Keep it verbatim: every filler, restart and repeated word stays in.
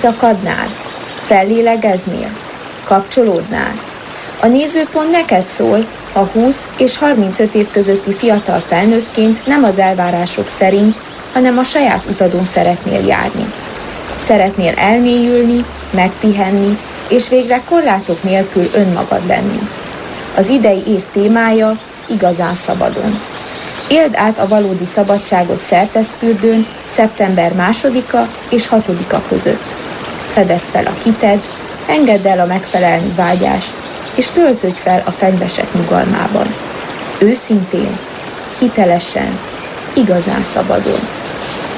Kiszakadnál? Fellélegeznél? Kapcsolódnál? A nézőpont neked szól, ha húsz és harmincöt év közötti fiatal felnőttként nem az elvárások szerint, hanem a saját utadon szeretnél járni. Szeretnél elmélyülni, megpihenni, és végre korlátok nélkül önmagad lenni. Az idei év témája igazán szabadon. Éld át a valódi szabadságot Szerteszfürdőn szeptember másodika és hatodika között. Fedezd fel a hited, engedd el a megfelelni vágyást, és töltődj fel a fenyvesek nyugalmában. Őszintén, hitelesen, igazán szabadon.